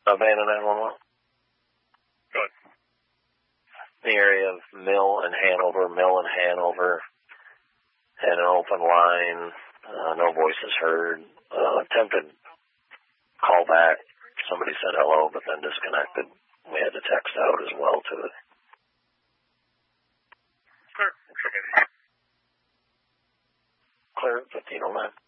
Abandoned 911. Go ahead. The area of Mill and Hanover. Had an open line. No voices heard. Attempted call back. Somebody said hello, but then disconnected. We had to text out as well to it. Clear. Clear at 1509.